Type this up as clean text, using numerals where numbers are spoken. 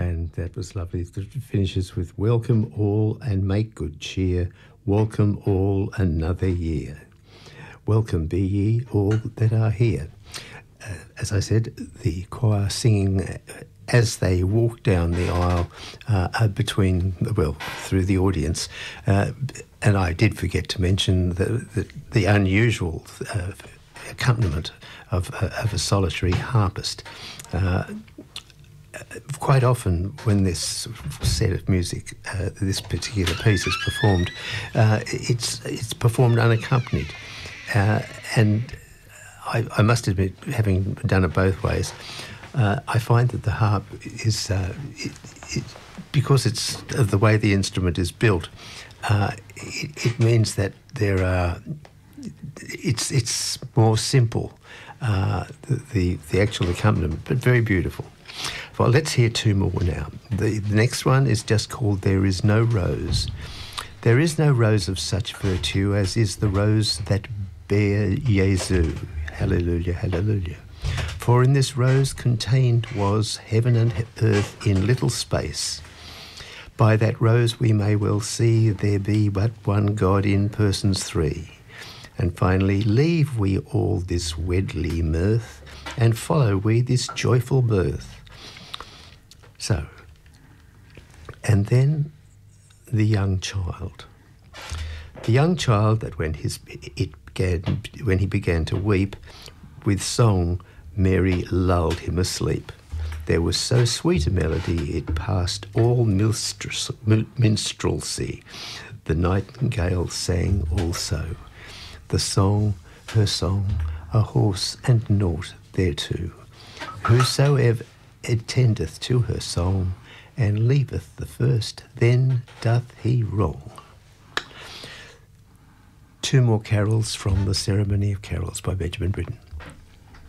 And that was lovely. It finishes with welcome all and make good cheer. Welcome all another year. Welcome be ye all that are here. As I said, the choir singing as they walk down the aisle through the audience. And I did forget to mention the unusual accompaniment of a solitary harpist. Quite often when this set of music, this particular piece is performed, it's performed unaccompanied. And I must admit, having done it both ways, I find that the harp is, because it's the way the instrument is built, it means that it's more simple, the actual accompaniment, but very beautiful. Well, let's hear two more now. The next one is just called There Is No Rose. There is no rose of such virtue as is the rose that bare Jesu. Hallelujah, hallelujah. For in this rose contained was heaven and earth in little space. By that rose we may well see there be but one God in persons three. And finally, leave we all this wedly mirth, and follow we this joyful birth. So, and then the young child. The young child that when he began to weep, with song Mary lulled him asleep. There was so sweet a melody it passed all minstrelsy. The nightingale sang also. The song, her song, a horse and nought thereto. Whosoever attendeth to her song, and leaveth the first, then doth he wrong. Two more carols from the Ceremony of Carols by Benjamin Britten.